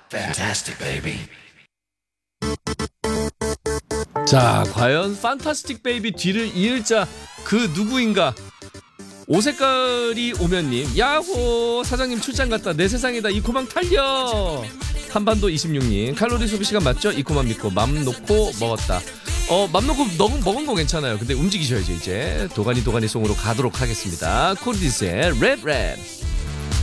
Fantastic baby. 자, 과연 판타스틱 베이비 뒤를 이을 자 그 누구인가? 오색깔이 오면님, 야호 사장님 출장 갔다 내 세상이다 이코망 탈려. 한반도 26님, 칼로리 소비 시간 맞죠? 이코망 믿고 맘 놓고 먹었다. 맘 놓고 먹은 거 괜찮아요. 근데 움직이셔야죠. 이제 도가니 송으로 가도록 하겠습니다. 코르디스의 랩